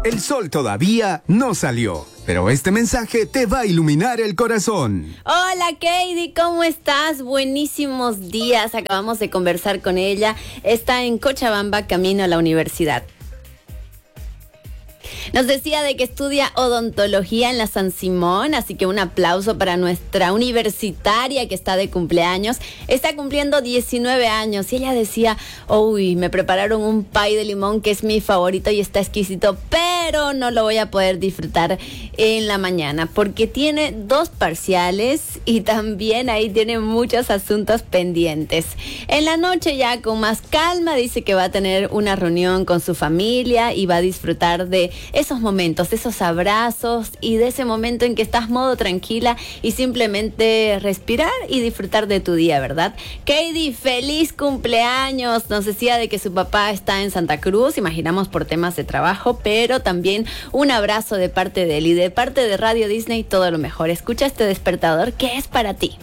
El sol todavía no salió, pero este mensaje te va a iluminar el corazón. Hola Katie, ¿cómo estás? Buenísimos días, acabamos de conversar con ella. Está en Cochabamba, camino a la universidad. Nos decía de que estudia odontología en la San Simón, así que un aplauso para nuestra universitaria que está de cumpleaños. Está cumpliendo 19 años y ella decía, uy, me prepararon un pay de limón que es mi favorito y está exquisito, pero no lo voy a poder disfrutar en la mañana porque tiene 2 parciales y también ahí tiene muchos asuntos pendientes. En la noche ya con más calma dice que va a tener una reunión con su familia y va a disfrutar de esos momentos, de esos abrazos y de ese momento en que estás modo tranquila y simplemente respirar y disfrutar de tu día, ¿verdad? Katie, feliz cumpleaños. Nos decía de que su papá está en Santa Cruz, imaginamos por temas de trabajo, pero también un abrazo de parte de él y de parte de Radio Disney, todo lo mejor. Escucha este despertador que es para ti.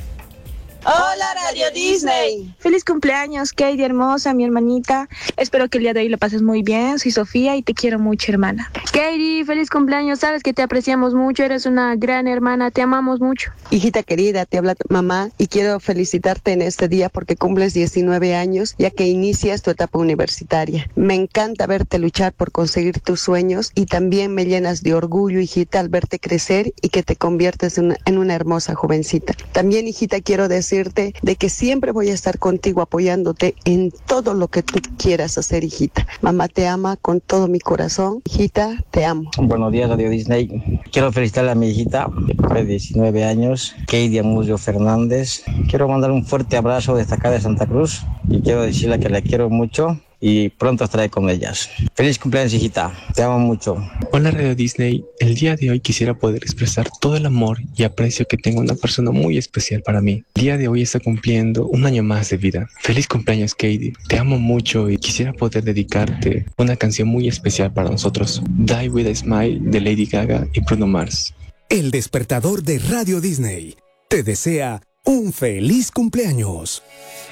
Hola Radio Disney. Feliz cumpleaños, Katie hermosa, mi hermanita. Espero que el día de hoy lo pases muy bien. Soy Sofía y te quiero mucho, hermana. Katie, feliz cumpleaños. Sabes que te apreciamos mucho, eres una gran hermana, te amamos mucho. Hijita querida, te habla tu mamá y quiero felicitarte en este día porque cumples 19 años, ya que inicias tu etapa universitaria. Me encanta verte luchar por conseguir tus sueños y también me llenas de orgullo, hijita, al verte crecer y que te conviertes en una hermosa jovencita. También, hijita, quiero decirte de que siempre voy a estar contigo apoyándote en todo lo que tú quieras hacer, hijita. Mamá te ama con todo mi corazón. Hijita, te amo. Buenos días, Radio Disney. Quiero felicitarle a mi hijita de 19 años, Katie Amurrio Fernández. Quiero mandar un fuerte abrazo desde acá de Santa Cruz y quiero decirle que la quiero mucho y pronto estaré con ellas. Feliz cumpleaños, hijita. Te amo mucho. Hola Radio Disney, el día de hoy quisiera poder expresar todo el amor y aprecio que tengo a una persona muy especial para mí. El día de hoy está cumpliendo un año más de vida. Feliz cumpleaños, Katie. Te amo mucho y quisiera poder dedicarte una canción muy especial para nosotros. Die With a Smile de Lady Gaga y Bruno Mars. El despertador de Radio Disney te desea un feliz cumpleaños.